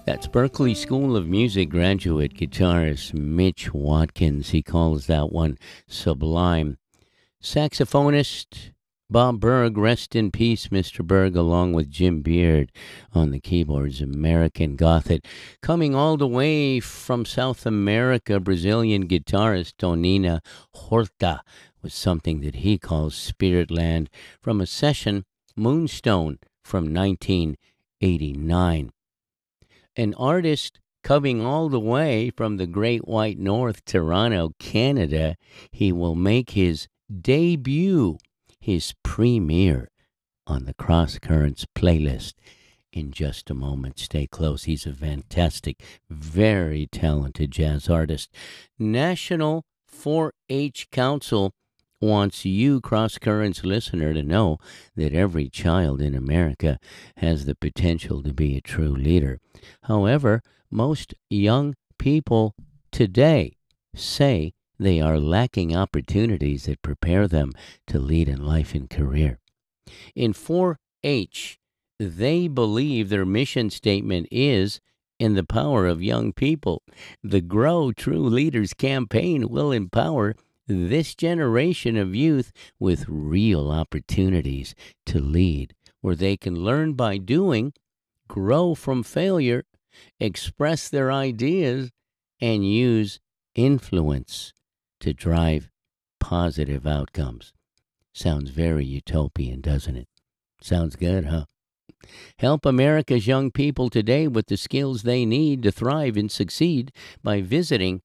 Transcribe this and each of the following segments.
That's Berklee School of Music graduate guitarist Mitch Watkins. He calls that one sublime. Saxophonist Bob Berg, rest in peace, Mr. Berg, along with Jim Beard on the keyboards. American Gothic. Coming all the way from South America, Brazilian guitarist Tonina Horta with something that he calls Spiritland from a session, Moonstone, from 1989. An artist coming all the way from the Great White North, Toronto, Canada. He will make his debut, his premiere on the Cross Currents playlist in just a moment. Stay close. He's a fantastic, very talented jazz artist. National 4-H Council wants you, Cross Currents listener, to know that every child in America has the potential to be a true leader. However, most young people today say they are lacking opportunities that prepare them to lead in life and career. In 4-H, they believe their mission statement is in the power of young people. The Grow True Leaders campaign will empower this generation of youth with real opportunities to lead, where they can learn by doing, grow from failure, express their ideas, and use influence to drive positive outcomes. Sounds very utopian, doesn't it? Sounds good, huh? Help America's young people today with the skills they need to thrive and succeed by visiting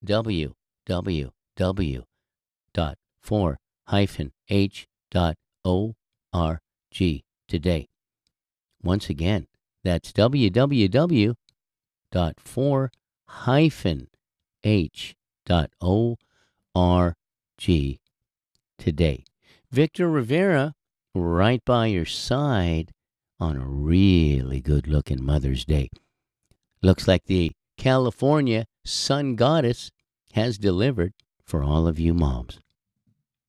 www.4-h.org today. Once again, that's www.4-h.org today. Victor Rivera, right by your side on a really good-looking Mother's Day. Looks like the California sun goddess has delivered for all of you moms.